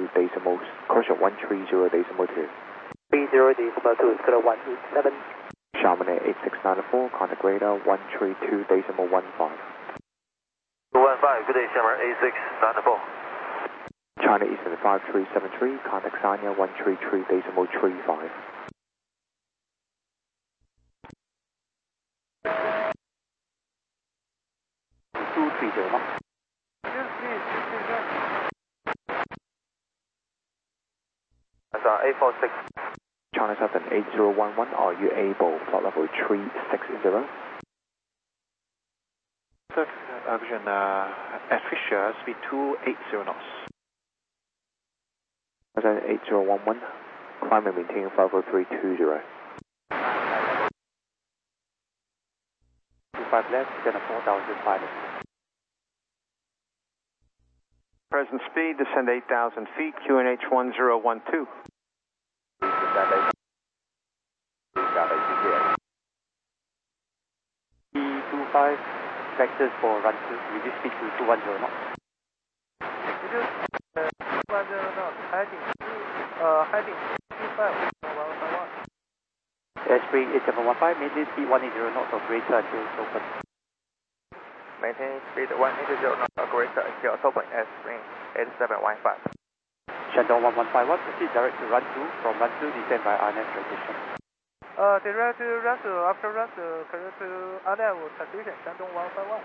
decimal, caution 130.2. 30.2 is good 187. Charmin 8694, contact radar 132.15. 215, good day, Charmin 8694. China Eastern 5373, contact Sanya 133.35. That's 846. China 78011, are you able, flight level 360? Aviation at Fisher, speed 280 knots. 8011, climb and maintain flight level 320. 25 left, then a 4,005. Present speed, descend 8,000 feet, QNH 1012. E25, vectors for run 2, reduce speed to 210 knots. Reduce 210 knots, heading 25, 151. Airspeed 8715, maintain speed 180 knots or greater until it's open. Maintain speed 180 knots or greater until it's open. Airspeed 8715. Shandong 1151, proceed direct to run 2. From run 2, descend by RNF transition. Direct to run 2, after run 2, clear to RNF transition, Shandong 151.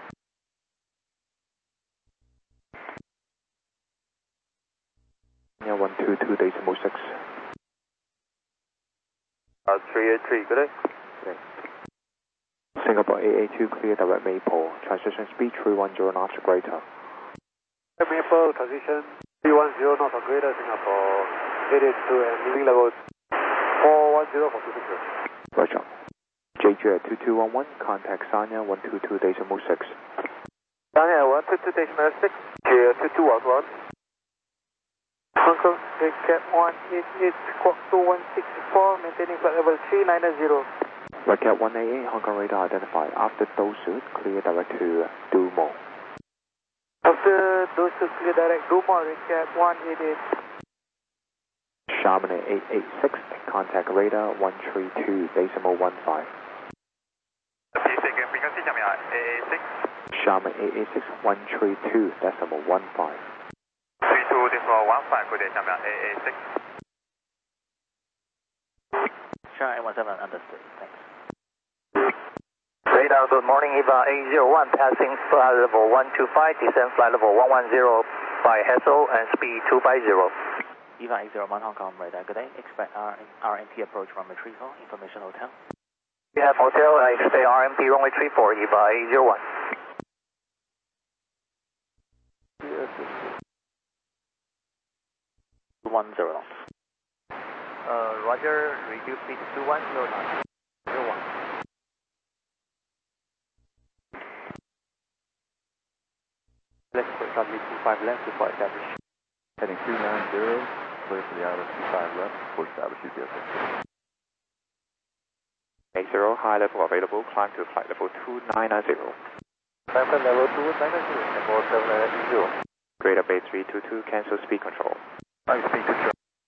Yeah, 122.6. 383, good day. Okay. Singapore AA2, clear direct Maple, transition speed 310 knots or greater. Maple, transition 310 knots or greater, Singapore 882 and leaving level 410 for 260. Roger. JQ at 2211, contact Sanya 122.6. Sanya 122.6, clear 2211. Hong Kong, Cat 188, squawk 2164, maintaining flight level 390. Red Cat 188, Hong Kong radar identified. After Dosu, clear direct to Dumo. After Dosu, clear direct Dumo, Red Cat 188. Charmin 886, contact radar 132.15. Frequency, Charmin 886. Charmin 886, 132.15. 32.15, good day, Charmin 886. Shanghai 17, understood, thanks. Radar, good morning, EVA 801, passing flight level 125, descend flight level 110 by Hassel and speed 250. EVA 801, Hong Kong radar, good day. Expect RMP approach from retrieval, information hotel. We have hotel, I expect RMP runway 34, EVA 801. 210 knots. Roger, reduce speed to 210 knots. 01. Let's put runway 25 left before establish. Heading 390, clear for the island 25 left before establish UPS. 80, high level available, climb to flight level 2990. Climb to level 290, level 790. Greater Bay 322, cancel speed control. Speed control.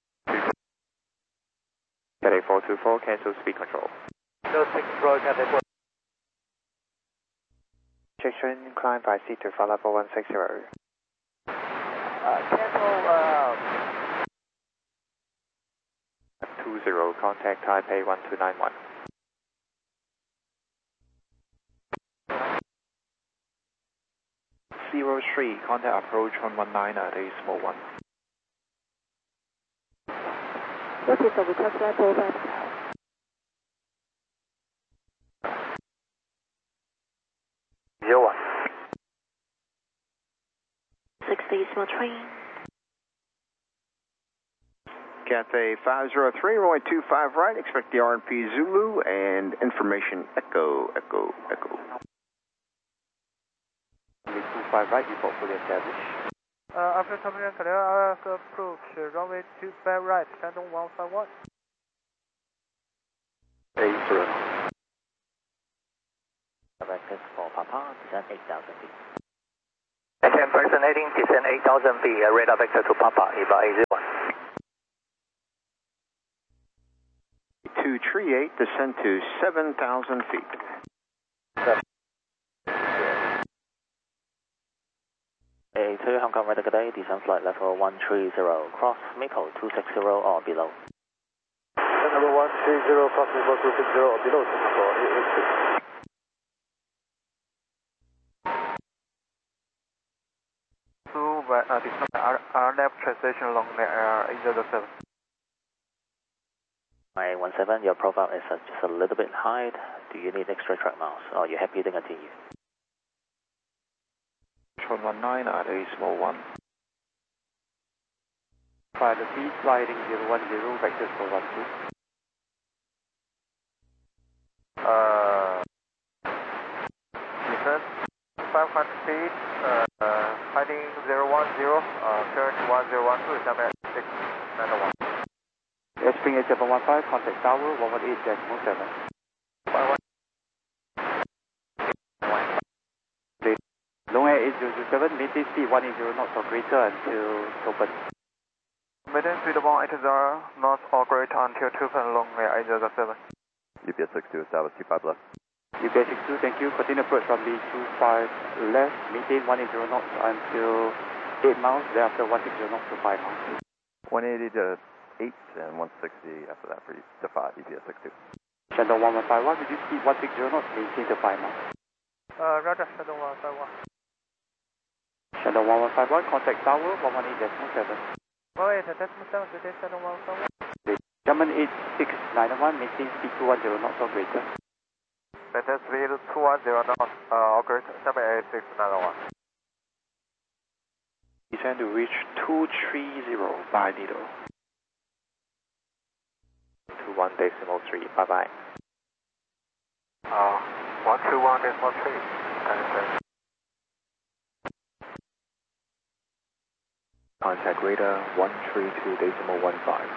Cathay 424, cancel speed control. No speed control, Cathay 4. Projection, climb by seat to flight level 160. Cancel, 20, contact Taipei 1291. Zero 03, contact approach 119 at decimal 1. What is the return flight profile? 01. 60 small train. Cathay 503, runway 25 right, expect the RMP Zulu and information Echo, Echo, Echo. Runway 25 right, report fully established. After terminal clear, RF approach, runway 25 right, Shandong 151. 80. Vectors for Papa, descend 8,000 feet. And 10 person heading, descend 8,000 feet, radar vector to Papa, EVA 801. to tree 8, descend to 7,000 feet. AA2 Hong Kong radar, good day, descend flight level 130, cross Maple 260 or below. Number 130, cross Maple 260 or below, Singapore AA2. RNAV translation along the Air 807. 917, your profile is just a little bit high. Do you need extra track miles or are you happy to continue? 19 at a small 1. Flight speed sliding 010, vectors for 12. Descent 500 feet, heading 010, current 1012, Islamic 691. Spring 8715, contact tower 118.7. Long Air 8007, maintain speed 180 knots or greater until open. Maintain speed 180 knots or greater until open, Long Air 807. UPS 62, establish 25 left. UPS 62, thank you. Continue approach from the 25 left, maintain 180 knots until 8 miles, thereafter 160 knots to 5 miles. 180 to 8 and 160 after that for you to 5, UPS 62. Shandong 1151, reduce speed 160 knots, maintain to 5 miles. Roger, Shandong 1151. Shandong 1151, contact tower 118.7. 118.7, good day, Shandong 1151. German 8691, maintain speed 210 knots or greater. Maintain speed 210 knots or greater, German 8691. Descend to reach 230 by Lido. 21.3, bye bye. 121.3, understand. Contact radar 132.15.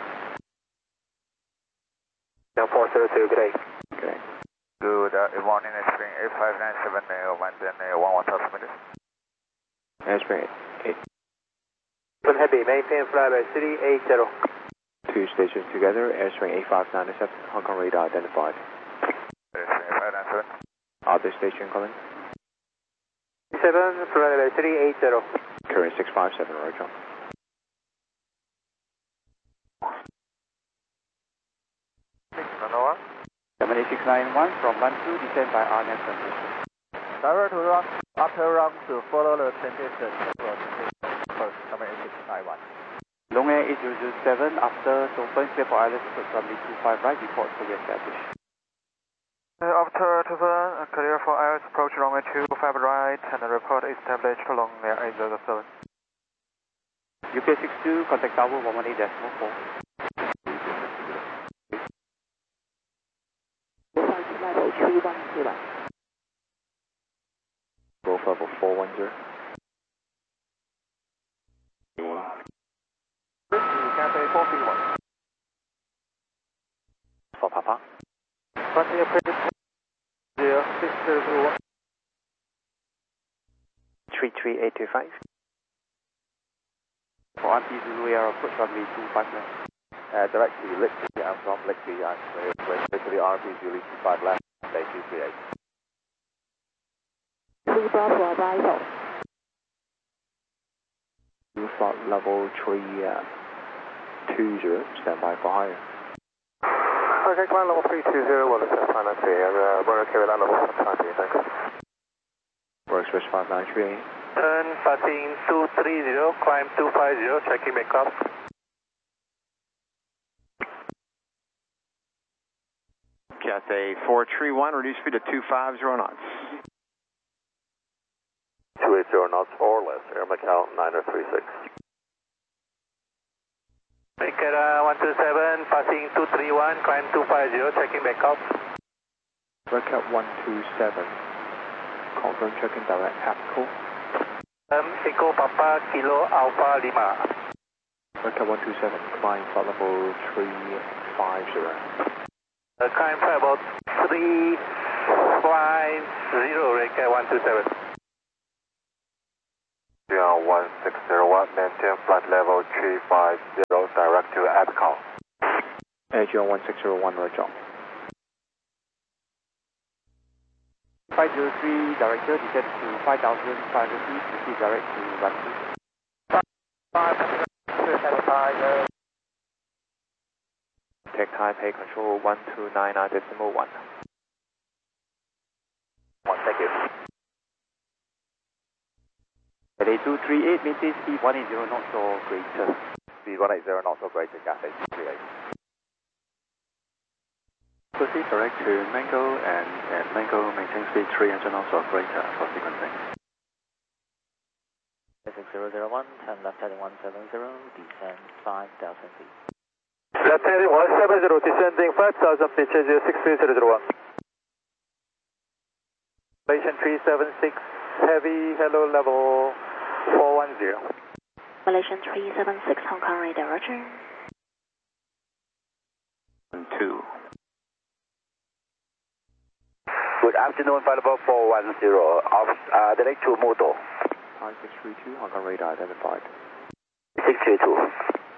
Now 402, good day. Okay. Good morning, Spring 8597, maintain 11,000 meters. Airspeed 8. Heavy, maintain flyby city 80. 2 stations together, Airstream 8597, Hong Kong radar identified. Spring 8597. Other station calling. 7, flyby city 80. Current 657, roger. Nanoa. 78691 from Lanzhou, descend by RNAV transition. Direct to run, after run to follow the transition first, 78691. Long Air 8007, after open, clear for ILS from the 25 right, report fully established. After turn, clear for ILS approach runway 25 right, and report established Long Air 807. UPS 62, contact tower 118.4. Level 310. Golf level 410. Cathay 431. For Papa. Continue approach 0601. 33825. For RP Zulu Air, approach runway 25 left. Direct to Lichty, I'm from Lichty, we're to the RP Zulu 25 left, day 238. 3 Bravo arrival. Slot level 320, stand by for higher. Okay, climb level 320, well, it's a final we're okay with that level for time being, thanks. We're Express 5938. Turn, passing 230, climb 250, checking back up. Cathay 431, reduce speed to 250 knots. 280 knots or less, Air Macau 9036. Ticket 127, passing 231, climb 250, checking back up. Record 127. Confirm checking direct APCO. Echo Papa Kilo Alpha Lima. Record 127, climb flight level 350. Climb flight level 350, record 127. 1601, maintain flight level 350, direct to APCO. AGL 1601, roger. 503, director, descend to 5,500 feet, proceed direct to runway. 5, Take Taipei control 1299.1. thank you. Cathay 238, maintain speed 180 knots or greater. Speed 180 knots or greater, Cathay 238. Proceed direct to Mango and at Mango maintain speed 300 knots or greater for sequencing. 6001, 10 left heading 170, descend 5,000 feet. Left heading 170, descending 5,000 feet, change 63001. Malaysian 376, heavy, hello, level 410. Malaysian 376, Hong Kong radar, roger. 2. Good afternoon, flight level 410, direct to Moto. 5632, Hong Kong radar identified. 632.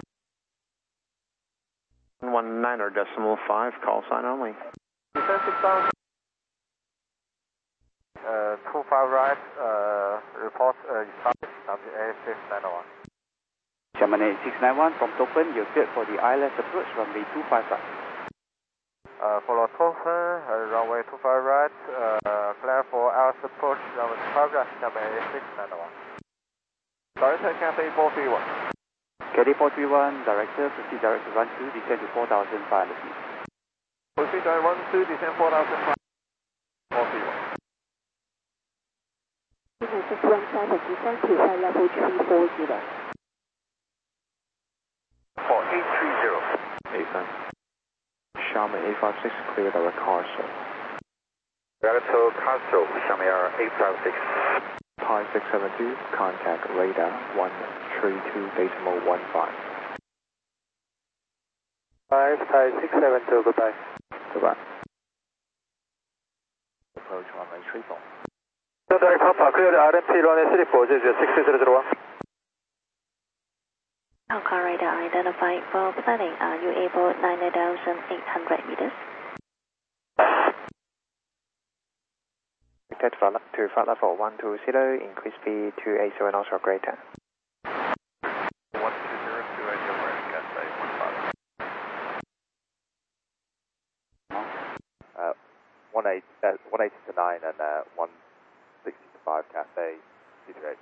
119.5, call sign only. Descend 6,000. 25 right, report established, WA6901. German 691, from Topen, you're cleared for the ILS approach, runway 25 right. Follow Topen, runway 25 right, clear for ILS approach, runway 25 right, WA691. Director Cathay 431. Cathay 431, director, proceed direct to run 2, descend to 4,500 feet. Proceed direct run 2, descend 4,500. 431. Signal 617, descend to flight level 340. 4830. AFM. Xiaomi 856, clear direct Castle. Direct to Castro, Xiaomi 856. Thai 672, contact radar 132.15. 5, Thai 672, goodbye. Goodbye. Approach runway 34. Direct Papa, clear the RMP runway 34, change 63001. Hong Kong radar identified for planning. Are you able 9,800 meters? Detect to flight level 120, increase speed to 80 knots or greater. 120 to Edgeware, Cathay 180 to 9 and 160 to 5, Cathay 238.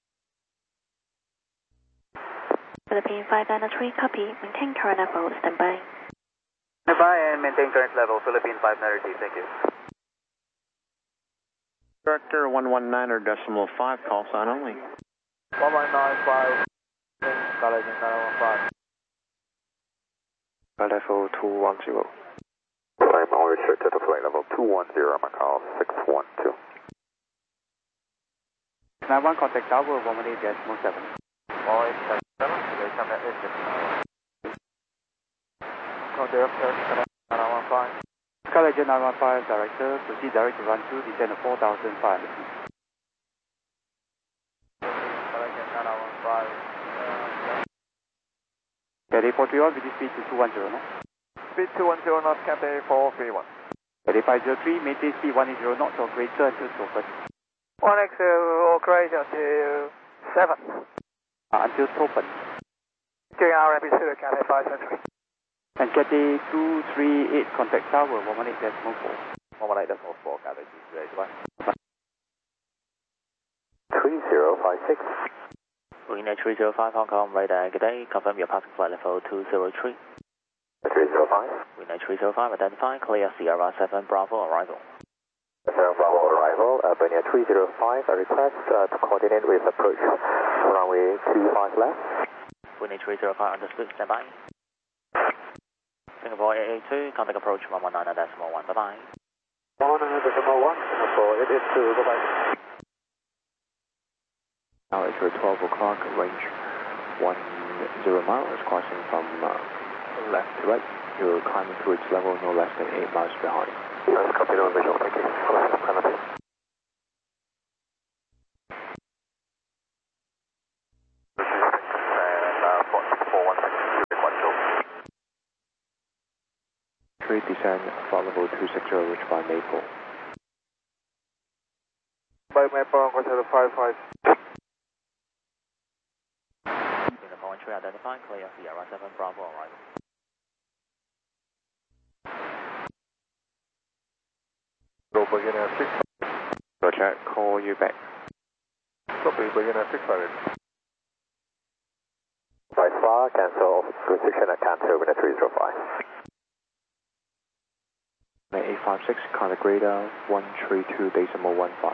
Philippine 593, copy. Maintain current level, standby. Goodbye and maintain current level, Philippine 593, thank you. Director 119.5, call sign only. 1195, Malaysian 915. Flight level 210. I'm all restricted to flight level 210, Macau 612. 91, contact tower 118.7. 487, today come at 859. Contact 915. Skylegend 915, director, proceed direct to run 2, descend to 4,500 feet. Malaysian 915. Cathay 431, reduce speed to 210 knots. Speed 210 knots, Cathay 431. Cathay 503, maintain speed 180 knots or greater until Topen. 1X or greater to 7. Until Topen. Doing RMP 2, Cathay 573. And Cathay 238, contact tower 118.4. 118.4, Cathay 238, goodbye. 3056. Greenwich 305, Hong Kong radar, good day. Confirm your passing flight level 203. 305. Greenwich 305, identify, clear Sierra 7 Bravo arrival. Sierra Bravo arrival, Bernier 305, I request to coordinate with approach runway 25 left. Greenwich 305, understood, standby. Singapore 882, contact approach 119.1, bye-bye. 119.1, Singapore 882, goodbye. Now it's 12 o'clock, range 10 miles, crossing from left to right. You're climbing towards level no less than 8 miles behind. That's copy on visual, thank you. Crossing canopy. 113, descend flight level 260, reach by Maple. By Maple, contact 55. Uniform 13 identified, clear Sierra 7 Bravo arrival. Go beginner 6. Roger, call you back. Copy, beginner 6. Right far, cancel, restriction at cancel, winner 305. 856, contact radar 132.15.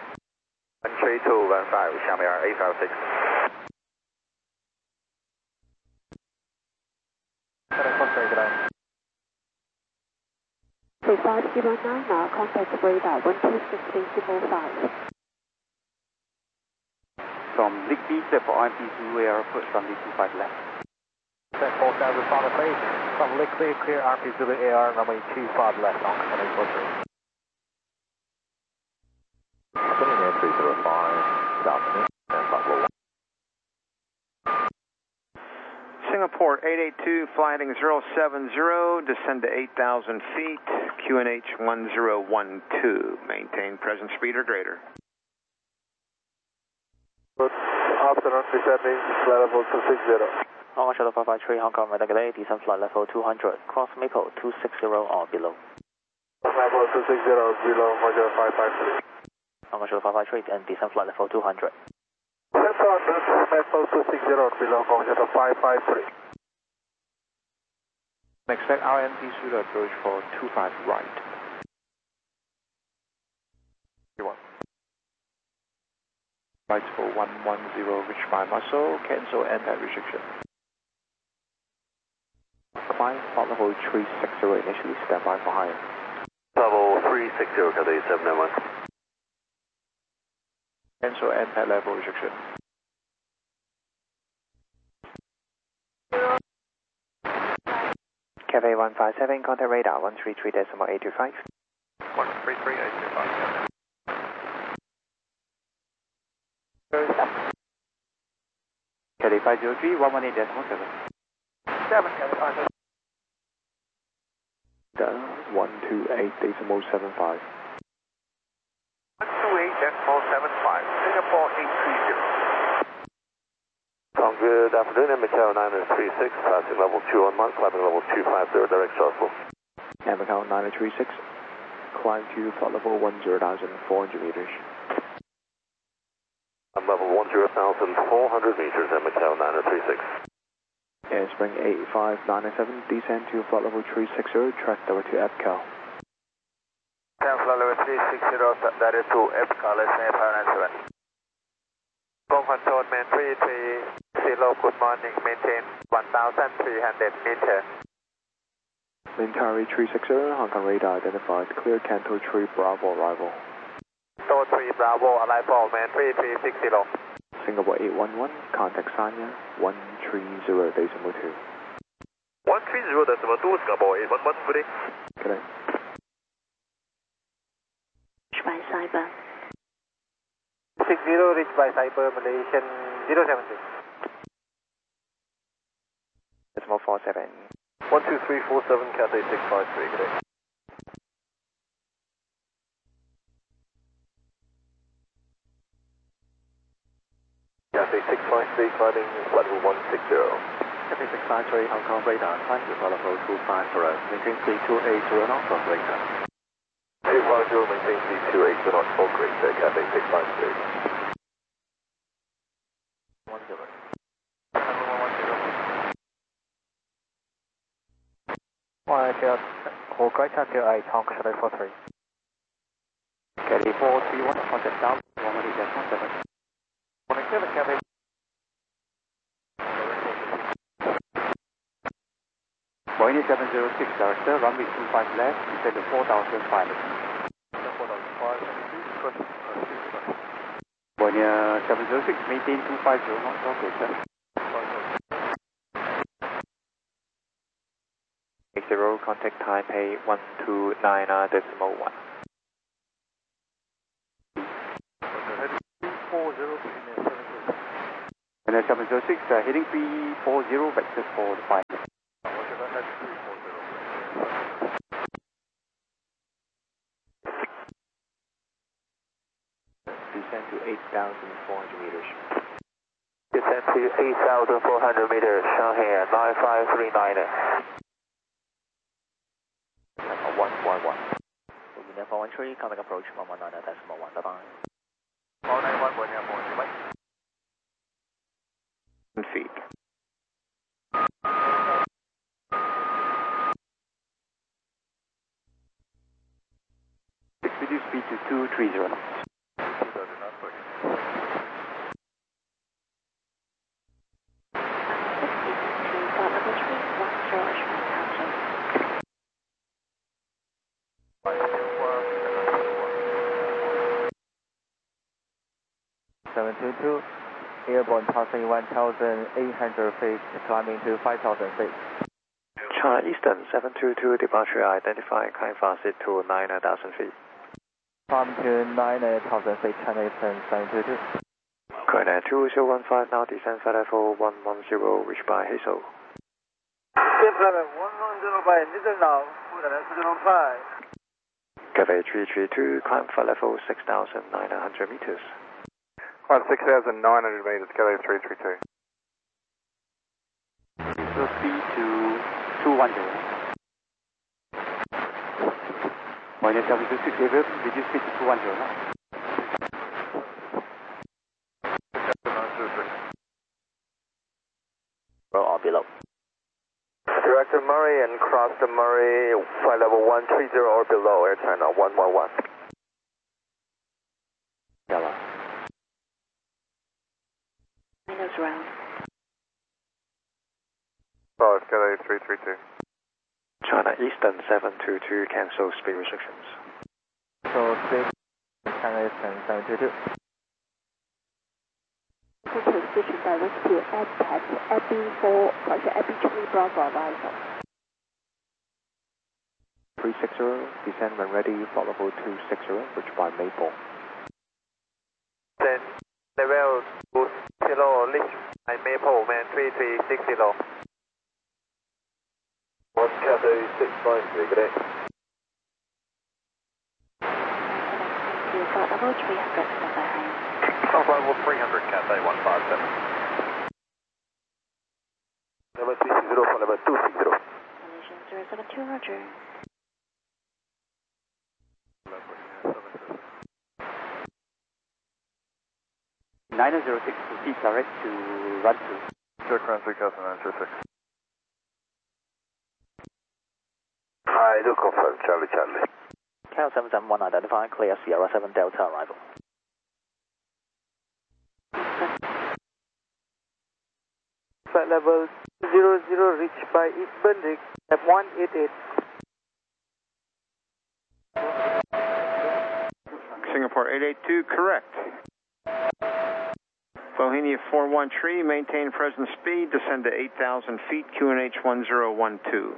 132.15, 下面856。 3509 now, contact radar 126.5. From Ligby, set for RMP Zulu AR approach from the 25 left. Set 4000 Father Face, from Liquid clear RP Zulu AR, runway 25 left on Contact 43. Beginner 305, good afternoon, and Buffalo 1. Singapore 882, flight heading 070, descend to 8,000 feet, QNH 1012, maintain present speed or greater. Afternoon, descending, flight level 260. Hong Kong Shuttle 553, Hong Kong radar delay, descend flight level 200, cross Maple 260 or below. Level 260, below, Roger 553. Hong Kong Shuttle 553 and descend flight level 200. Central Maple 260, below, Hong Kong Shuttle 553. Expect RMP Zulu approach for 25 right. Right for 110, reach by muscle, cancel anti-restriction. Climb flight level 360, initially stand by for higher. Level 360, Cathay 791. Cancel anti-level restriction. Cathay 157, contact radar 133.825. 133.825. Cathay 503, 118.7. 7, Cathay 503. 128.75. 128.475, Singapore 830. Good afternoon, Macau 936, passing level 211, climbing level 250, direct Charleston. Macau 936, climb to flight level 10,400 meters. I'm level 10,400 meters at Macau 936. Spring 85997, descend to flight level 360, track over to EPCAL. Flight level 360, that is to EPCAL, let's say 597. Go control, main 330, good morning, maintain 1,300 meters. Mentari 360, Hong Kong radar identified, clear Canto 3 Bravo arrival. Canto 3 Bravo arrival, main 3360. Singapore 811, contact Sanya 130.2. 130.2, Singapore 811, good day. Good day. Reach by Cyber. 60, reach by Cyber, Malaysian 076. Decimal 47. 12347, Cathay 653, good day. Cathay 653, climbing flight level 160. Cathay 653, Hong Kong radar, climb to flight level 250, maintain speed 280 knots for greater. 250, maintain speed 280 knots for greater, Cathay 653. 10. Hotel 8, Hong Kong Shuttle 43. Cathay 431, contact down, 118.7. 47, Cathay. Boeing 706, director, runway 25 left, descend to 4,500. Boeing 706, maintain 250 knots for greater. 80, contact Taipei 129.1. 706, heading 340, vector for the 5. 8,400 meters. Descend to 8,400 meters, Shanghai 9539. Level 111. Union 413, coming approach 119.1, bye-bye. 491, going up, going away. Feet. Reduce speed to 230 knots. Airborne passing 1,800 feet, climbing to 5,000 feet. China Eastern 722, departure identify, climb fast to 9,000 feet. Climb to 9,000 feet, China Eastern 722. China 2015, now descend flight level 110, reached by Hazel. Descend flight level 110 by Hazel now, 205. Cathay 332, climb flight level 6,900 meters. Climb 6,900 meters, Cathay 332. Slow speed to 210. Minus altitude 6 reduce speed to 210 knots. Or below. Direct to Murray and cross the Murray, flight level 130 or below, Air China 111. Yellow. Minus round. 5, Cathay 332. China Eastern 722, cancel speed restrictions. So speed, China Eastern 722. Position direct to APAT, AB4, AB3 Bravo arrival. 360, descend when ready, flight level 260, reached by Maple. Then level 20, reach by Maple, man 3360. 1 Cathay 693, good day. Flight level 300, bye-bye. Flight level 300, Cathay 157. Level 360 for level 260. Malaysian 072, roger. Niner 06, proceed direct to run to. Check ground 3926. I do confirm, Charlie. Cal 771, identify, clear Sierra 7 Delta arrival. Flight level 00, reached by East Bendick, F188. Singapore 882, correct. Bohemia 413, maintain present speed, descend to 8,000 feet, QNH 1012.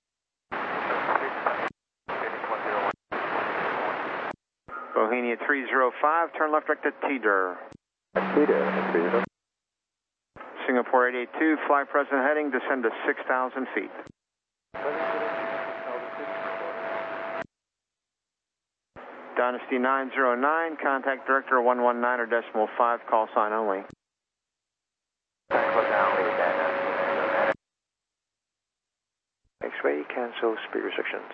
Bohemia 305, turn left direct at Teeter. Singapore 882, fly present heading, descend to 6,000 feet. Dynasty 909, contact director 119 or decimal 5, call sign only. X-ray, cancel speed restrictions.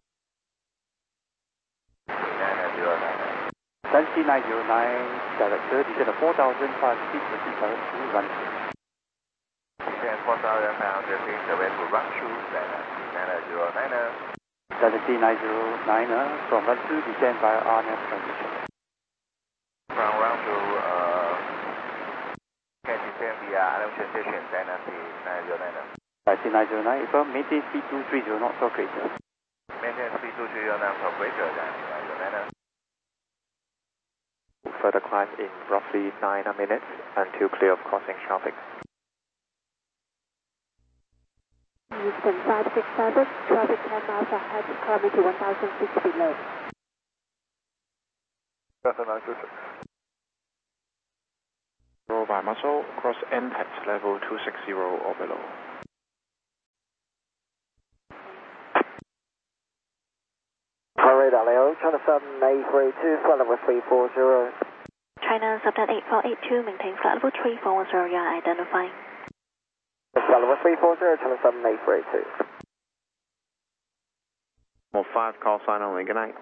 Dynasty 909, director, descend to 4,500 feet, proceed direct to run to. Descend 4,500 feet, away to run to, Dynasty 909, from run to, descend via RNAV transition. From run to, can descend via RNAV transition, Dynasty 909. Dynasty 909, affirm, maintain speed 230 knots or greater. Maintain speed 230 knots or greater, Dynasty 909. Further climb in roughly 9 minutes until clear of crossing traffic. Houston 567, traffic 10 miles ahead, climbing to 1,000 feet below. Delta 926. Roll by muscle, cross NPAX level 260 or below. Radar Leo, China 7, A32, flight level 340. China Subnet 8482, maintain flight level 340, you are identifying. Flight level 340, China Subnet 8482. Well, 5, call sign only. Good night.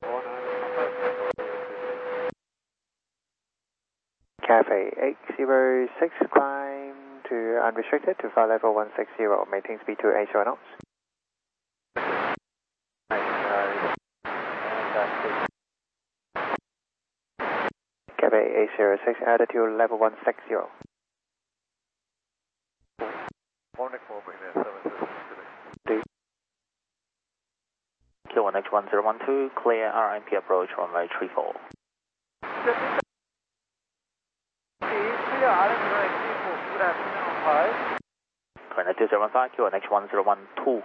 Cafe 806, climb to unrestricted to flight level 160, maintain speed to 80 knots. Cafe 806, altitude level 160. Q1H1012, clear RMP approach runway 34. Clear 275, Q1H1012.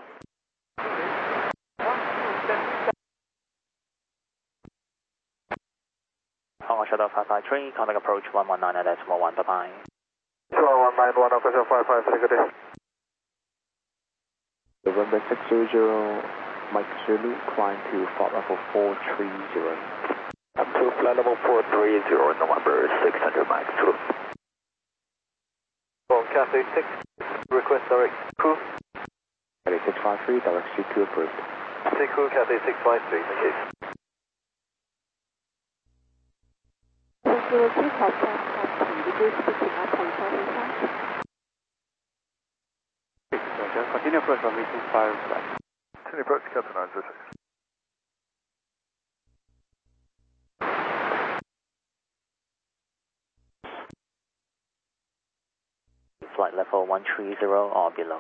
Hong Kong Shuttle 553, contact approach 119.1, bye-bye. 191, official 553, good day. November 600, Mike Zulu, climb to flight level 430. Up to flight level 430, November 600, Mike Zulu. From Cathay 6, request direct crew. Cathay 653, direct C2 approved. Take crew Cathay 653, thank you. Continue approach from 25 left. Continue approach Captain 906. Flight level 130 or below.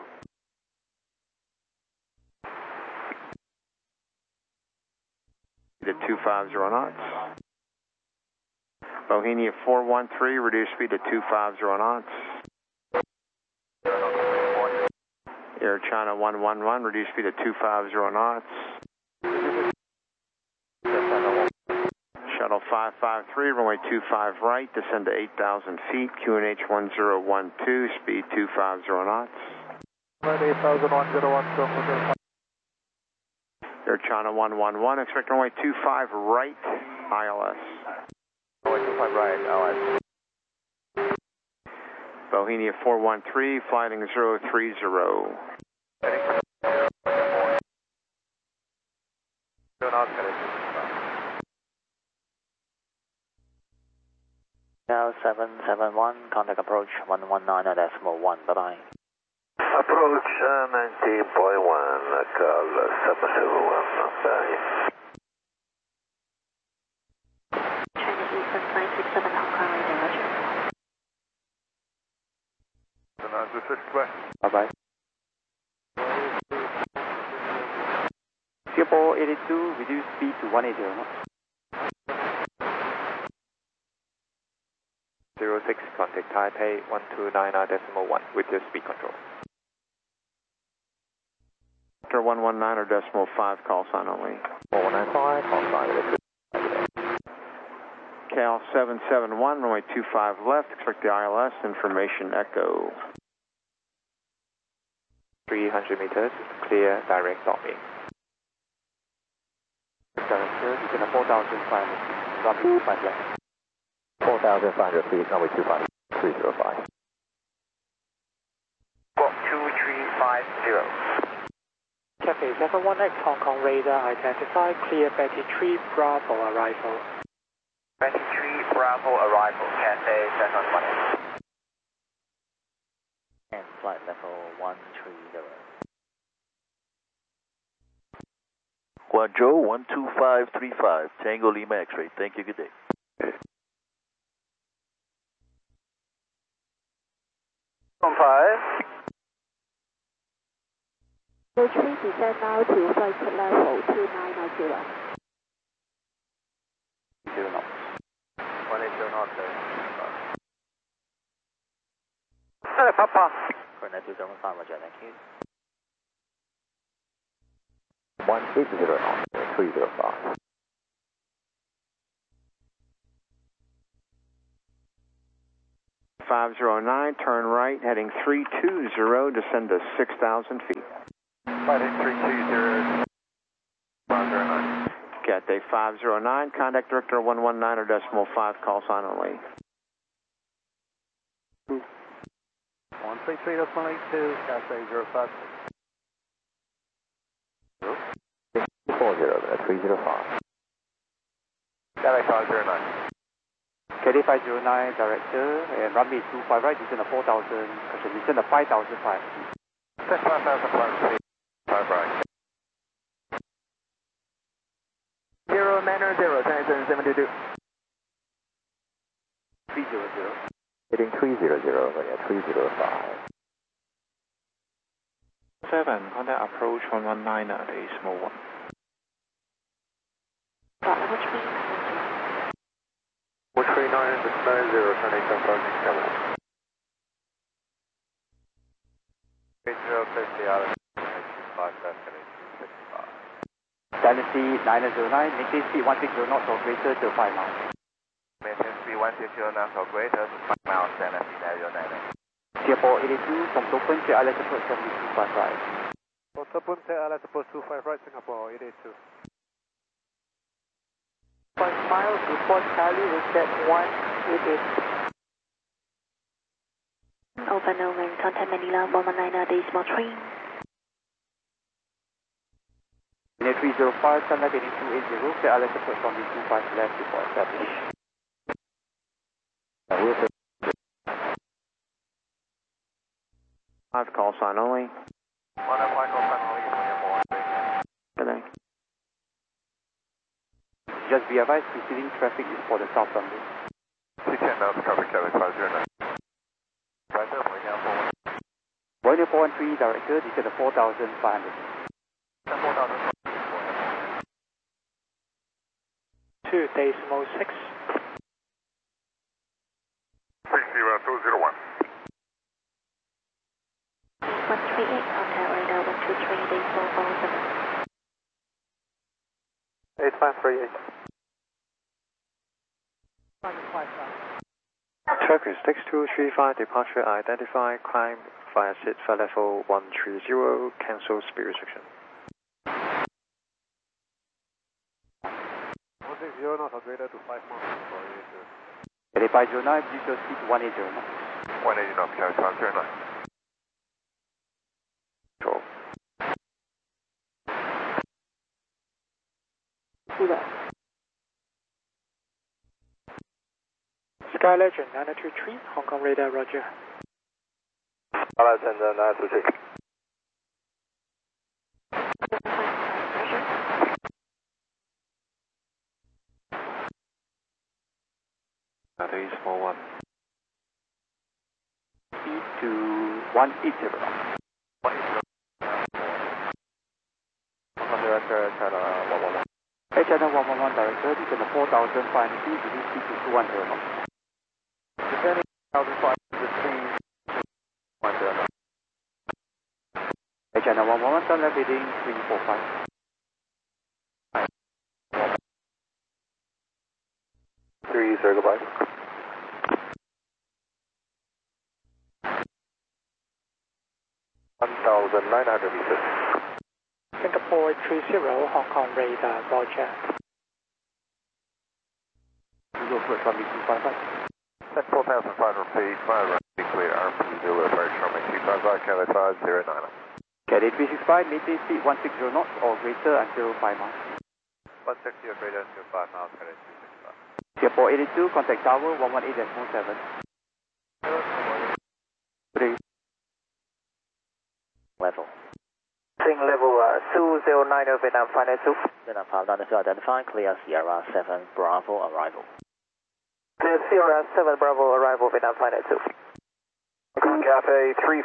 Speed at 250 knots. Bohemia 413, reduce speed to 250 knots. Air China 111, reduce speed to 250 knots. Shuttle 553, runway 25 right, descend to 8,000 feet, QNH 1012, speed 250 knots. 8,01012. Air China 111, expect runway 25 right, ILS. Runway 25 right, ILS. Bohemia 413, flying 030. Now 771, contact approach 119.1, bye-bye. Approach 19.1, call 771, bye. China Eastern 967 Hong Kong, Roger. 906, bye. Bye-bye. Singapore 82, reduce speed to 180 knots. 06, contact Taipei 1299.1 with your speed control. After 119 or decimal 5, call sign only. 4195, call sign with KL 771, runway 25 left, expect the ILS, information echo. 300 meters, clear direct docking. Director, you can have 4,500, runway 25 left. 4,500 feet, runway 25, 305. Squawk 2350. Cafe 718, Hong Kong radar identified, clear Betty 3 Bravo arrival. Betty 3 Bravo arrival, Cathay 718. And flight level 130. Guangzhou 12535, Tango Lima X-ray. Thank you, good day. On 5. Road 3 descend now to flight level 2990. 0 knots. 180 knots. Papa. Clear 275, Roger, thank you. 180 knots, 305. Turn right, heading 320, descend to 6,000 feet. Fighting 320, 509. Cathay 509, contact director 119 or decimal 5, call sign only. 133.82, Cathay 056. 40, 305. Cathay 509. Cathay 509, director, and runway 25 right, descend at 4,000, descend at 5,005. 5,005 feet, 5 right. 090, 722. 300. Heading 300, 305. 7, contact approach 119 at a small 1. Level 3. 439, 690, turning 10,000 camera. 8050 out of 265, Cathay 265. Dynasty 909, maintain speed 160 knots or greater to 5 miles. Maintain speed 160 knots or greater to 5 miles, Dynasty 909. Singapore 82, from Open to Alice approach from the 25 right. Open to Alice approach 25 right, Singapore 82. 5 miles, report Charlie, reset 188. Open over, contact Manila 119 at decimal 3. In 305, Sunlight heading 280, clear Alice approach from the 25 left before established. Five, call sign only. 105, call sign only, Good day. Just be advised, preceding traffic is for the south runway. C10 knots, cover Cathay 509. Roger, Boiler 413, director, descend at 4,500. 4,000. 2 decimal 6. 60201. 138, contact radar 123, decimal 47. 8538. Turkish 6235, departure identified, climb via seat for level 130, cancel speed restriction. 160 knots or greater to 5 miles for 82. Cathay 509, please your speed 180 knots. 180 knots, Cathay 509. Control. Sky Legend 923, Hong Kong radar, roger. Alexander 923. That is small 1. Speed to 180. Director, China 111. Hey, China 111, director, descend at 4,500 feet, reduce speed to 210 knots. Descending 1,500 feet, 210 knots. Hey, China 111, turn left heading 345. 3, sir, goodbye. $1,900 meters. Singapore 30, Hong Kong radar, roger. Go for it from the 25 right. At 4,500 feet, 5 right, be clear, RP0 approach from 255, Cathay 509. Cathay 365, maintain speed 160 knots or greater until 5 miles. 160 or greater until 5 miles, Cathay 365. Singapore 82, contact tower 118.7. 3. Level. Sing level 209 Vietnam, final 2. Vietnam 592 identified, clear Sierra 7 Bravo arrival. Clear Sierra 7 Bravo arrival, Vietnam, final 2. Cathay 347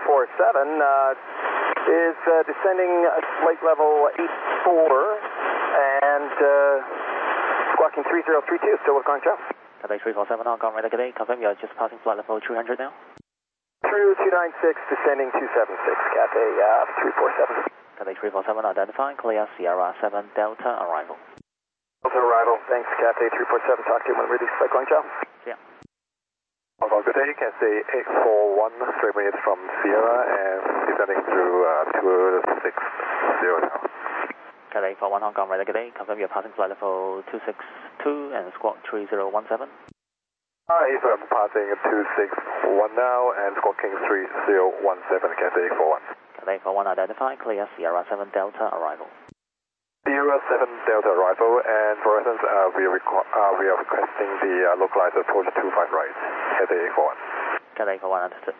is descending flight level 84 and squawking 3032, still with contact. Cathay 347, Hong Kong radar, good day. Confirm you're just passing flight level 300 now. Through 296, descending 276, Cathay 347. Cathay 347 identified, clear Sierra 7 Delta arrival. Delta arrival, thanks Cathay 347, talk to you when release flight going job. Yeah. Although good day, Cathay 841, straight minutes from Sierra and descending through 260 now. Cathay 41 Hong Kong, radar good day. Confirm you're passing flight level 262 and squawk 3017. Affirm, passing 261 now and squawking 3017, Cathay 41. Cathay 41 identify, clear Sierra 7 Delta arrival. Sierra 7 Delta arrival, and for instance, we are requesting the localized approach 25 right, Cathay 41. Cathay 41 understood.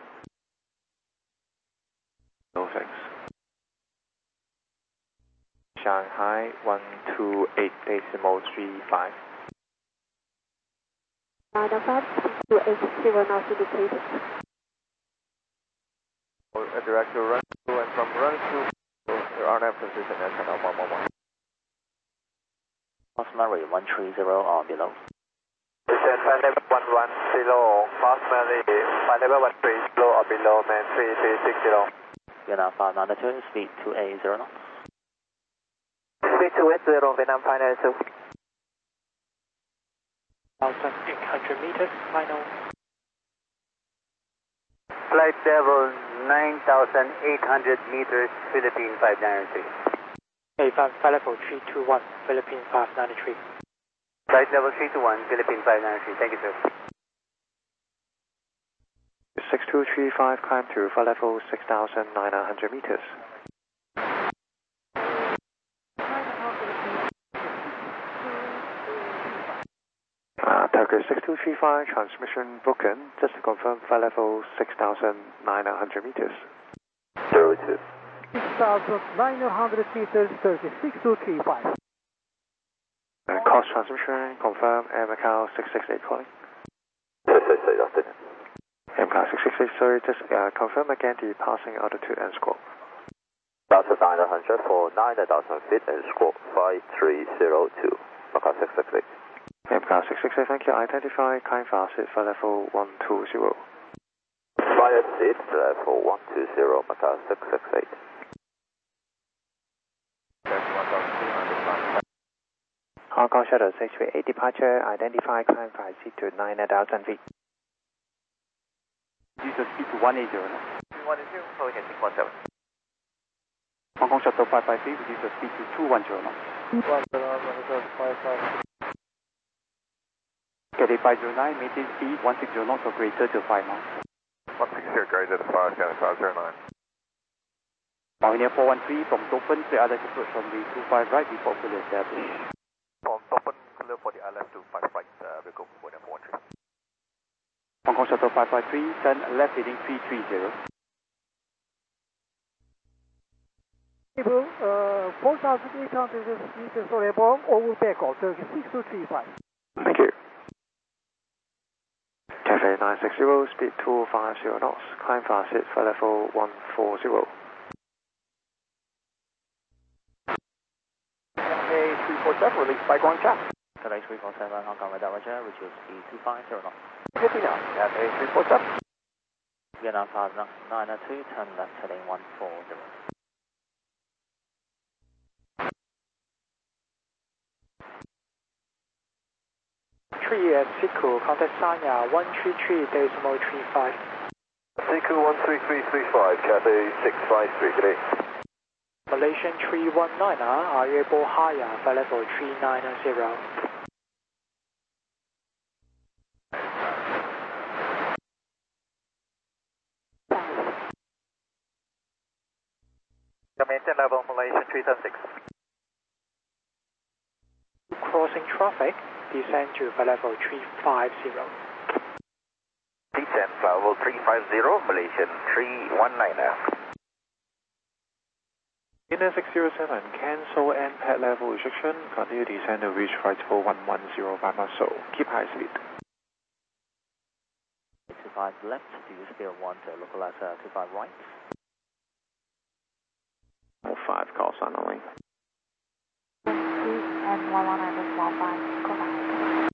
No thanks. Shanghai 128.35. November 280 now indicated. Direct to run 2 and from run 2, your RNAV position at channel 111. Osmary 130 or below. Descent flight level 110, Osmary flight level 130 or below, man 3360. Vietnam 592, speed 280 knots. Speed 280, Vietnam 592. 1,800 meters, final. Flight level 9,800 meters, Philippine 593. Flight level 321, Philippine 593. Flight level 321, Philippine 593. Thank you, sir. 6235, climb to flight level 6,900 meters. Turkish 6235, transmission broken. Just to confirm, flight level 6,900 meters. 02. 6,900 meters, 36235. Cross transmission, confirm, Air Macau 668 calling. 668, afternoon. Air Macau 668, sorry, just confirm again the passing altitude and squawk. 1,900 for 9,000 feet and squawk 5302, Macau 668. Air Macau 668, thank you. Identify, kind facet, flight level 120. Fire seat, level 120, Macau 668. Hong Kong Shuttle 638 departure, identify, climb 5 seat to 9,000 feet. Reduce the speed to 180 knots. 180, calling at 617. Hong Kong Shuttle 553, reduce the speed to 210 knots. 1,055. Cathay 509, maintain speed 160 knots or greater to 5 miles. 160 greater to 5, Cathay 509. Pioneer 413 from Topen, clear other approach from the 25 right before fully established. From Topen, clear for the left to 5 right, we go for the 413. Hong Kong Shuttle 553, turn left heading 330. 4,800 meters or above, over back of 6235. Thank you. Cathay 960, speed 250 knots, climb facet, flight level 140. Cathay 347, release by going chap. Cathay 347 Hong Kong, radar roger, reduce speed 250 knots. 50 now, Cathay 347. Vietnam 592, turn left heading 140. Siku, contact Sanya 133.35. Siku 13335, Cathay 653, good day. Malaysian 319, are you able higher, flight level 390. Maintain level Malaysian 376. Crossing traffic, descend to flight level 350. Descent level 350, Malaysian 319 now. Inner 607, cancel NPAD level restriction, continue descend to reach flight level 110 by muscle. Keep high speed. 25 left, do you still want to localize 25 right? 5 call sign only. And 119.15, go back.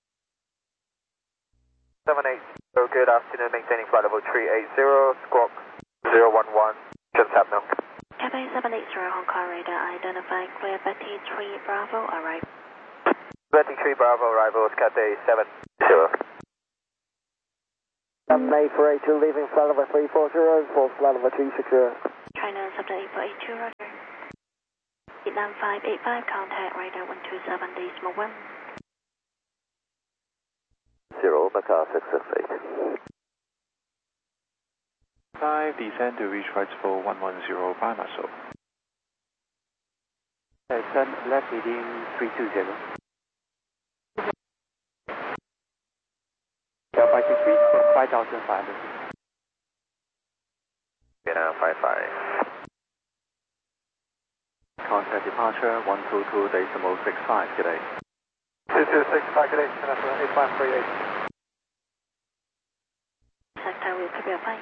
78, good afternoon, maintaining flight level 380, squawk 011, just tap now. Cathay 780 Hong Kong radar, identify, clear Betty 3 Bravo, arrive. Betty 3 Bravo, arrival is Cathay 70. 7482, leaving flight level 340, for flight level 360. China 7882, roger. Vietnam 585, contact radar 127.1. 0, Macau 668. 5, descend to reach right for 110 by muscle. Turn left heading 320. Delta 563, 5,500. Vietnam 55. Contact departure 122.65 today. 2265 today, International 8138. Sector will keep your flight.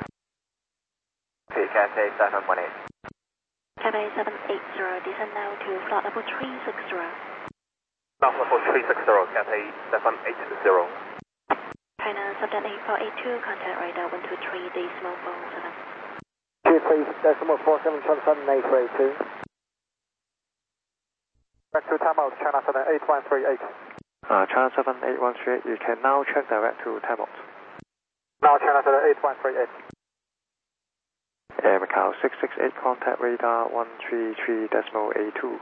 Okay, Cathay 718. Cathay 780, descend now to flight level 360. Now level 360, Cathay 780. China Subjet 8482, contact radar 123.47. 23.47, China 7882. Back to timeout, China 78138. China 78138, you can now check direct to timeout. Now China 78138. Air Macau 668, contact radar 133.82.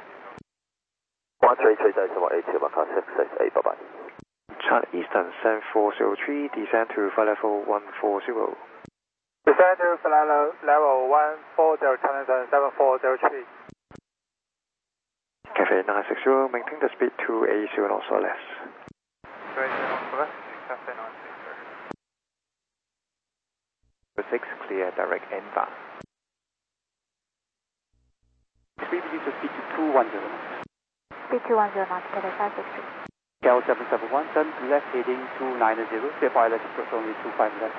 133.82, Macau 668, bye-bye. China Eastern 7403, descend to flight level 140. Descend to flight level 140, China 7403. Cathay 960, maintain the speed to 80 knots or less. Cathay 960. 6, clear direct inbound. 3 reduce the speed to 210. Speed 210 knots, Cathay 563. Cal 771, turn left heading 290, verify let's approach only 25 left.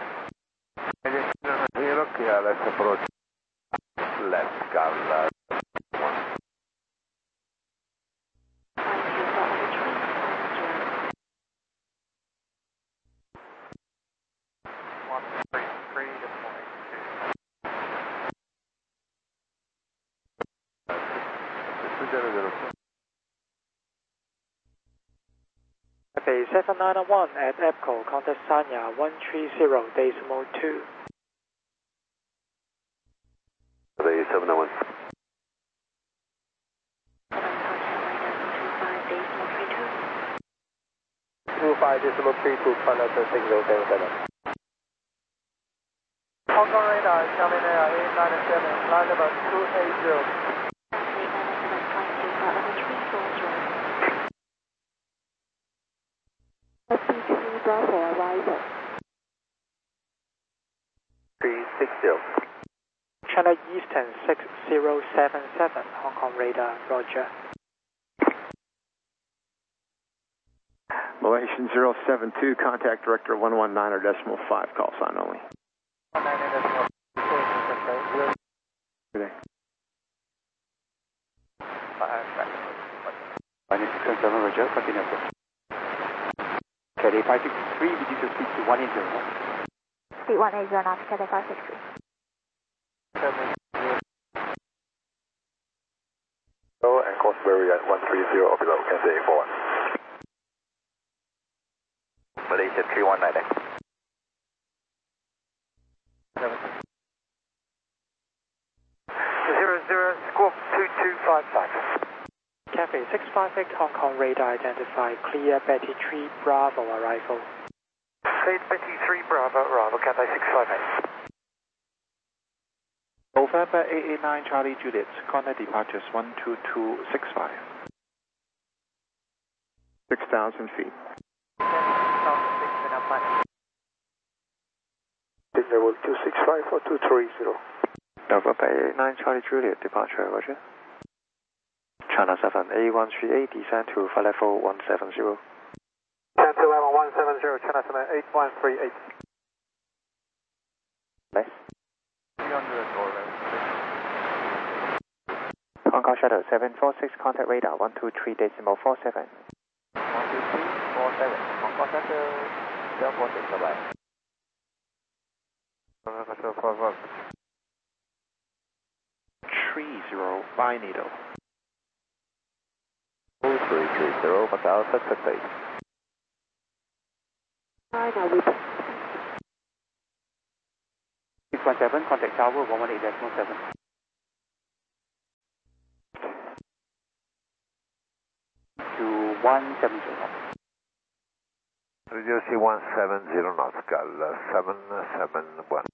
0, clear, let's approach left, Cal 133.0. Cathay 791 at EPCO, contact Sanya 130.2. Cathay 791. 25.32, flight level 6077. Hong Kong radar, Xiamen Air 897, line level 280. 897, flight to flight level 340. SB3 Bravo arrival. 360. China Eastern 6077, Hong Kong radar, roger. Malaysian 072, contact director 119.5, call sign only. 119.5. Today. 677, roger, continue. Cathay 563, reduce the speed to 180 knots. Speed 180 knots, Cathay 563. And course vary at 130 or below, Cathay 41. Malaysia 319. 00 squawk 2255. Cathay 658, Hong Kong radar identified, clear Betty 3 Bravo arrival. Cleared Betty 3 Bravo, Cathay 658. November 889 Charlie Juliet, contact departures 12265. 6,000 feet. Level 265 or 230. November 889 Charlie Juliet, departure, roger. China 78138, descend to flight level 170. Descend to level 170, China 78138. Less. 300 or less. Hong Kong Shadow 746, contact radar 123.47. 123.47, Hong Kong Center 746, bye-bye. 30 by needle. 2330, Macau 668. China with 617, contact tower 118.7. 170 knots. Reducing 170 knots, Gal 771.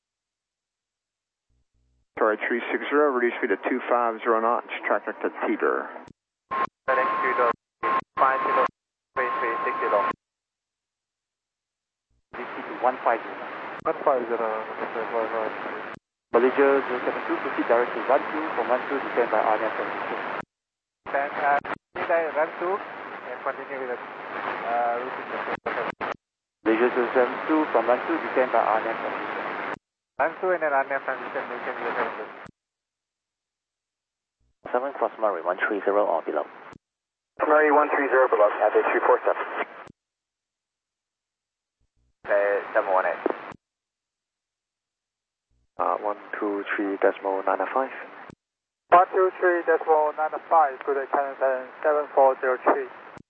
Sorry, 360, reduce speed to 250 knots, track to Teeter. FedEx 250, 3360. Reduce speed to 150. 150, Malaysia 072, proceed direct to 12, from 12 descend by RNF 76. Then, run 2 and continue with the routing. Malaysia 072, from 12 descend by RNF 76. Run 2 and then RNF transition, maintain 072. 7 cross Murray 130 or below. Murray 130 below, Cathay 347. 718. 123.995. 123.995, good at China 7403.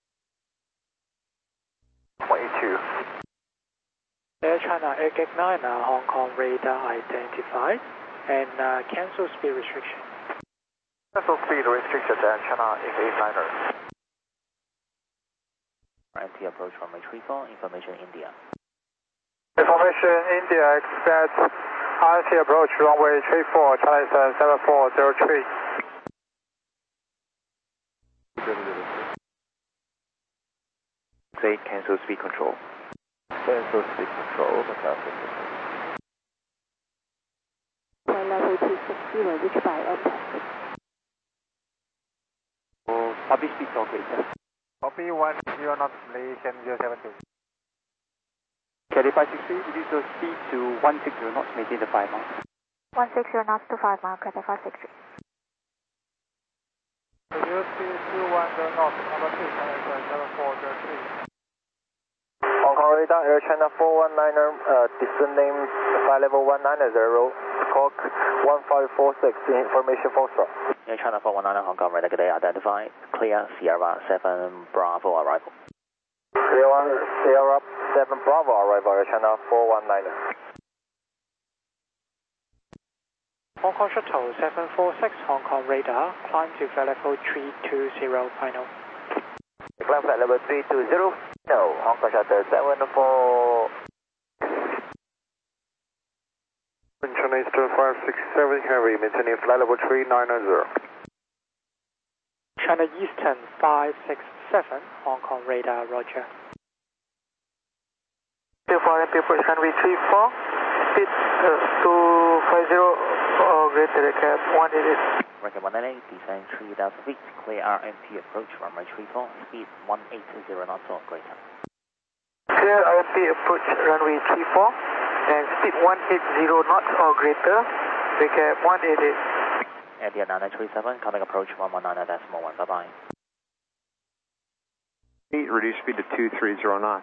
182. Air China Airgate 9, Hong Kong radar identified, and cancel speed restriction. Cancel speed restricted at China X89er. Empty approach from H34, information India. Information India, expect RC approach runway 34, China 7403. Say cancel speed control. Cancel speed control, Macau 56. level 260, reach by impact. Public speed or greater. Copy 10 knots, Malaysian 072. Cathay 563, reduce your speed to 160 knots, maintain the 5 miles. 160 knots to 5 miles, Cathay 563. Reduce speed 210 knots, number 2, China 7403. Hong Kong radar, Air China 419er, descending flight level 190, squawk 1546, information Foxtrot. Air China 419 Hong Kong radar, good day, identified, clear, Sierra 7 Bravo arrival. Clear 1, Sierra 7 Bravo arrival, Air China 419er. Hong Kong Shuttle 746, Hong Kong radar, climb to flight level 320 final. Climb flight level 320, no, Hong Kong Shuttle 74. China Eastern 567 Heavy, maintaining flight level 3990. China Eastern 567, Hong Kong radar, roger. 24 MP approach runway 34, speed 250 or greater, recap 188. Record 188, descend 3,000 feet, clear RMP approach runway 34, speed 180 knots or greater. Clear RMP approach runway 34 and speed 180 knots or greater, recap 188. India 9937, coming approach 119.1, bye-bye. Reduce speed to 230 knots.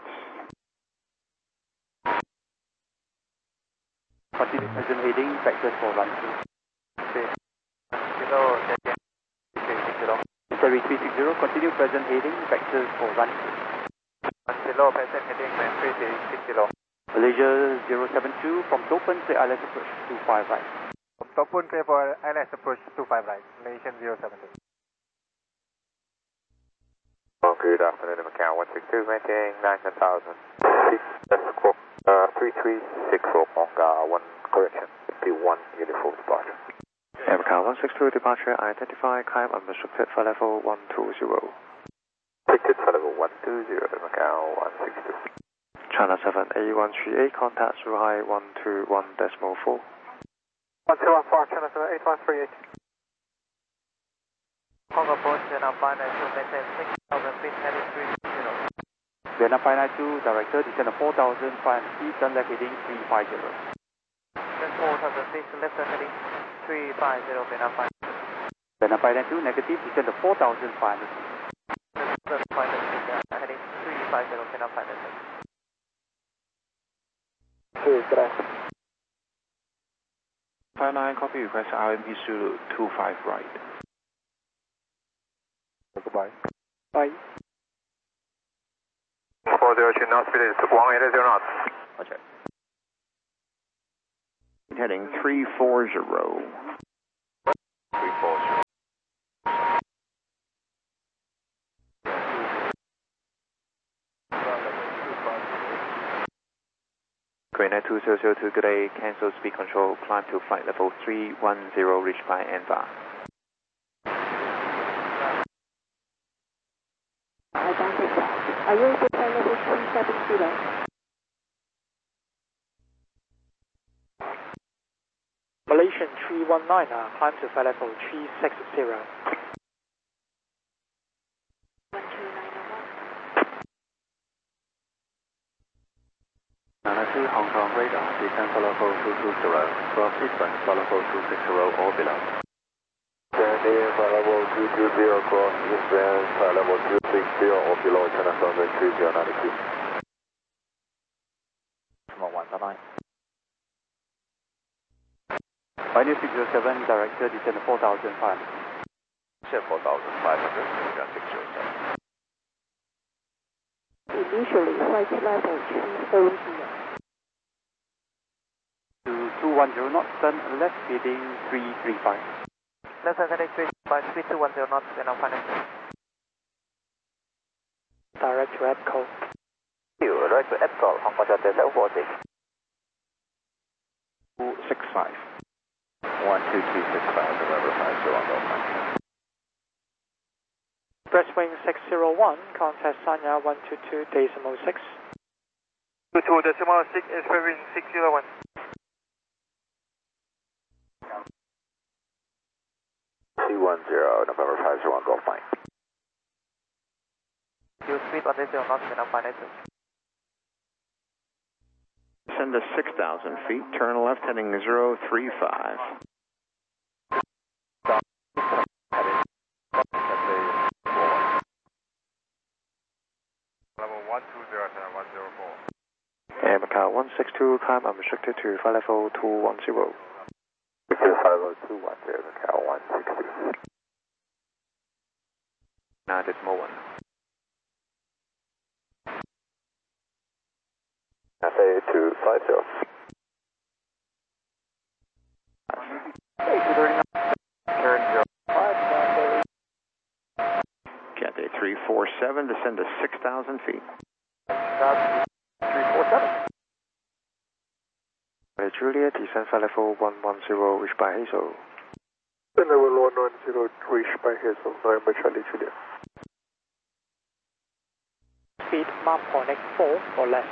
Continue present heading, vectors for run 2. Terry 360, continue present heading, vectors for run 2. Below present heading, 360. Malaysia 072, from Topen, clear ILS approach 25 right. From Topun, clear for ILS approach 25 right, Malaysian 072. Good afternoon, Macau 162, maintaining 9,000 feet, squawk 3364, Hong 1 correction, P1 uniform departure. Air Macau 162 departure, identify, climb unrestricted for level 120. Restricted for level 120, Macau 162. China 7A138, contact through high 121.4. 1214, China 78138. Hong Kong approach, Vietnam 592, maintain 6,000 feet, heading 360. Vietnam 592, director, descend 4,500 feet, turn left heading 350. Then 4,000 feet, left heading 350, Vietnam 592. Vietnam 592, negative, descend 4,500 feet. Left 500 feet, heading 350, Vietnam 592. Good. 59, copy request RMP Zulu 25 right. Goodbye. Bye. 402 knots, speed is 180 knots. Roger. Heading 340. 340. Korean 2002, good day, cancel speed control, climb to flight level 310, reached by ANVA. Are you able to flight level 370? Malaysian 319, climb to flight level 360. Hong Kong radar, descend for level 220, cross eastern for level 260 or below. Descending for level 220, cross eastern for level 260 or below, China Southern 3092. Small 1, bye-bye. Pioneer 607, director, descend 4,500. Descend 4,500, Korean 607. Initially, flight level 340. To 210 knots, turn left heading 335. Left hand heading 320 knots, and I'm finding. Direct to EPCO. Direct to EPCO, Hong Kong Delta 740. 265. 12365, November 50, Golf. Breastwing 601, contact Sanya 122.6. 22.6 is Breastwing 601. C10, November 51, Golf Mike. You speed 180 knots, and I'm finding. Send us 6,000 feet, turn left heading 035. Level 120, 104. And Macau 162, climb unrestricted to flight level 210. Level 210, Macau 160. 9.1. FA 250. Cathay 347, descend to 6,000 feet. 347. Juliet, descend flight level 110, reached by Hazel. Level 110, reached by Hazel, November Charlie Juliet. Speed Mach 4 or less.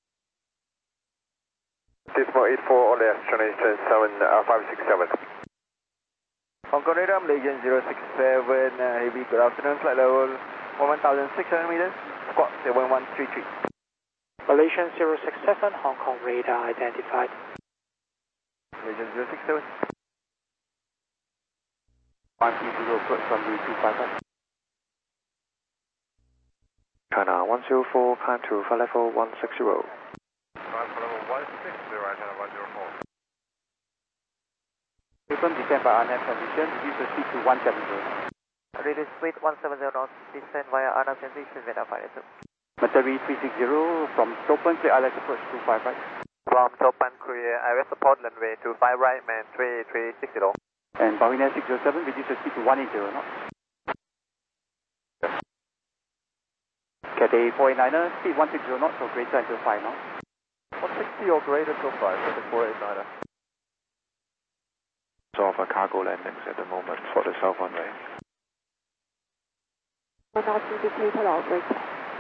Decimal 84 or less, China Eastern 567. Hong Kong radar, Malaysian 067, heavy, good afternoon, flight level 1,600 meters, squawk 7133. Malaysian 067, Hong Kong radar identified. Malaysian 067. 130 approach from the 255. China 104, climb to flight level 160. Climb for level 160, China 104. Confirm descend by RNAV transition, reduce the speed to 170. Reduce speed 170 knots, descend via RNAV transition, Vietnam 582. Materi 360 from Topan, clear ILS approach 25 right. From Topan, Korea, ILS support runway 25 right, man 3360. And Bahrain 607, reduce the speed to 180 knots. Cathay 489er, speed 160 knots or greater until 5 knots. 160 or greater till 5, Cathay 489er. So offer cargo landings at the moment for the south runway. 1 knots indicator operator.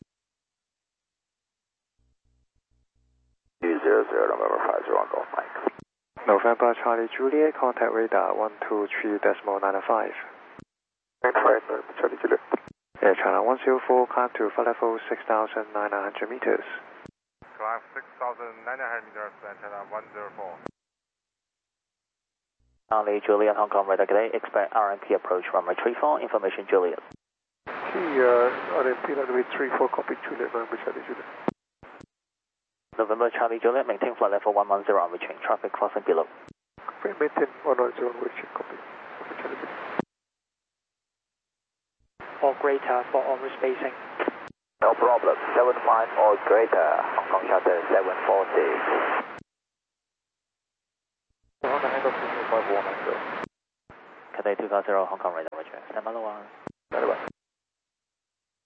200, November 50, Golf Mike. November Charlie Juliet, contact radar 123.95. November Charlie Juliet. Air China 104, climb to flight level 6,900 meters. Climb 6,900 meters, and China 104. Charlie Juliet, Hong Kong radar, today, expect RMP approach runway 34, information Juliet. RMP runway 34, copy Juliet, November Charlie Juliet. November Charlie Juliet, maintain flight level 110, reaching traffic crossing below. Maintain 110, reaching copy. November Charlie Juliet. Or greater for onward spacing. No problem, 75 or greater, Hong Kong Charter 740. Cathay 250, Hong Kong radar, roger. Stand by the one.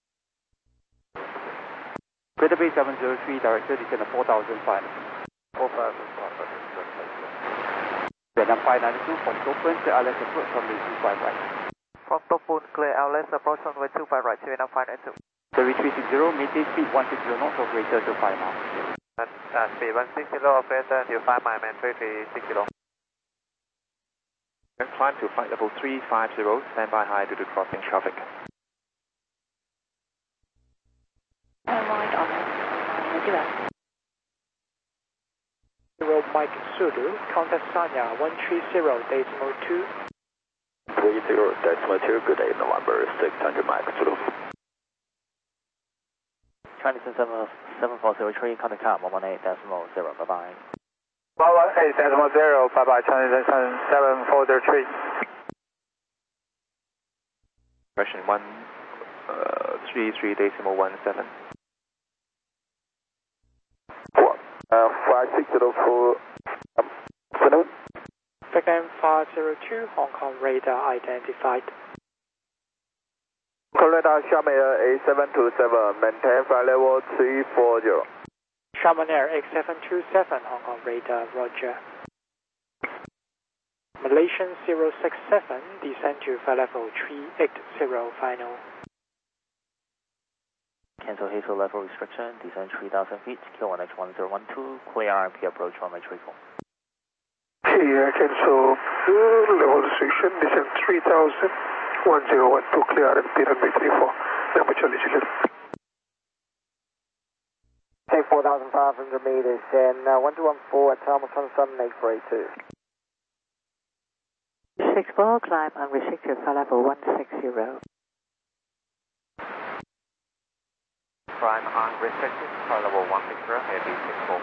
Greater Bay 703, director descend 4,500. 45 Vietnam 592 from Topun, clear RLS approach from the 25 right. From Topun, clear RLS approach on runway 25 right, Vietnam 592. 3360, maintain speed 160 knots, operator to 5 miles. Speed 160, operator to 5 miles, man 3360. Climb to flight level 350, stand by high due to crossing traffic. Wide on 0 Mike Zulu, contact Sanya 130.2. 30.2, good day, November 600 Mike Zulu. Chinese 7403, contact CAM 118.0, bye-bye. 118.0, bye-bye, Chinese 7403. Question 133.17. 5604, afternoon. Vietnam 502, Hong Kong radar identified. Radar Xiamen Air A727, maintain flight level 340. Xiamen Air X727, Hong Kong radar, roger. Malaysian 067, descend to flight level 380, final. Cancel Heathrow level restriction, descend 3,000 feet, QNH 1012, clear RMP approach runway 34. Here, cancel level restriction, descend 3,000, 1012, clear RMP runway 34, number Charlie Juliet. Take 4,500 meters and 1214 at Hamilton Sun, make 482. 64, climb unrestricted flight level 160. Climb unrestricted, flight level 160, heavy 64.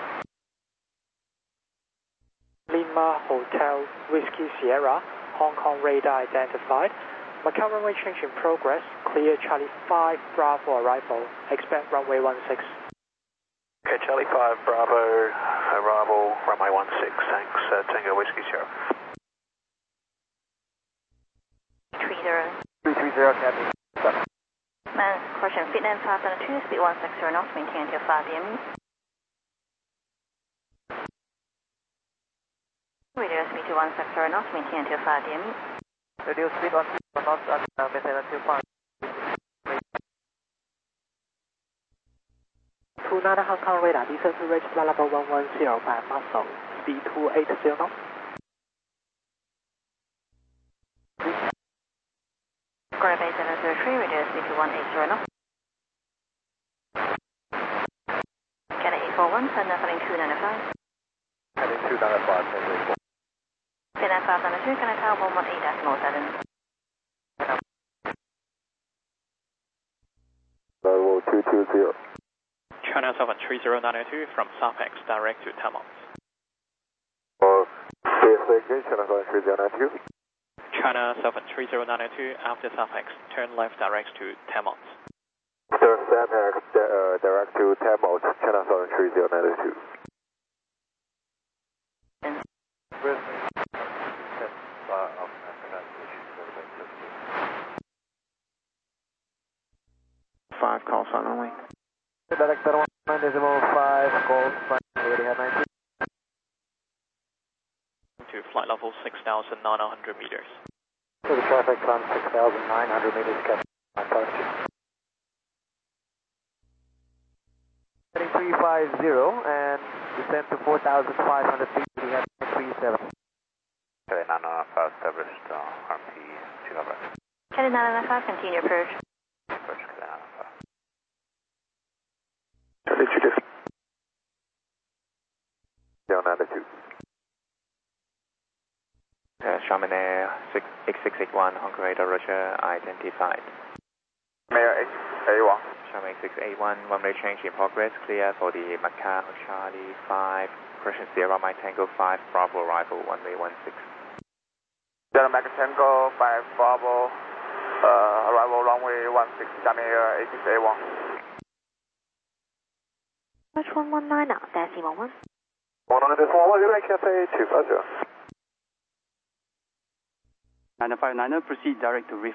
Lima Hotel, Whiskey Sierra, Hong Kong radar identified. Macau runway change in progress, clear Charlie 5 Bravo arrival, expect runway 16. Okay, Charlie 5 Bravo, arrival, runway 16, thanks, Tango Whiskey Sierra. 330. Captain. Man, question, Vietnam 502, speed 160 knots, maintain until 5 DME. Reduce speed to 160 knots, maintain until 5 DME. Reduce speed 160 knots and maintain until 5. 29 Hong Kong radar, descend to reach flight level 110 by muscle, speed 280 knots. Grab A703, reduce speed to 180 knots. Get 841, send heading 295. Heading 295, Vietnam 502, can I tell 118.7? level 220. China 73092 from Suffolk direct to Tamils. China 73092. China 73092 after Suffolk, turn left direct to Tamils. Turn Suffolk direct to Tamils, China 73092. Five calls on only. Director 1.5, calls, 19. To flight level 6,900 meters. To the traffic on 6,900 meters, Captain. Heading 350 and descend to 4,500 feet, we have 37. Okay, 995 established, RMP 200. Kelly 995, continue approach. Approach, Kelly 995. Charlie Juliet. 092. Xiamen Air X681, Hong Kong radar, roger, identified. Mayor X81. Xiamen X681, runway change in progress, clear for the Macau Charlie 5, correction Sierra Mike Tango 5, Bravo arrival, runway 16. Sierra Mike Tango 5 Bravo, arrival runway 16, Xiamen Air X681. Watch 119 now, decimal 1. 119.1, Cathay 250. 959, proceed direct to reef.